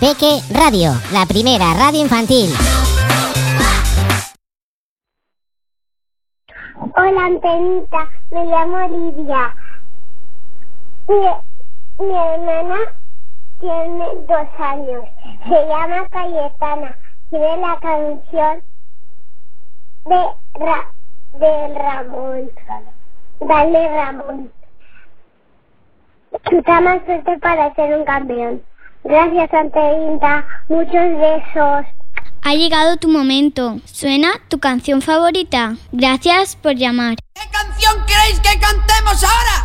Peque Radio, la primera radio infantil. Hola, Antenita, me llamo Lidia. Mi hermana tiene 2 años, se llama Cayetana, tiene la canción de Ramón. Dale, Ramón. Chuta más suerte para ser un campeón. Gracias, Antenita, muchos besos. Ha llegado tu momento. ¿Suena tu canción favorita? Gracias por llamar. ¿Qué canción queréis que cantemos ahora?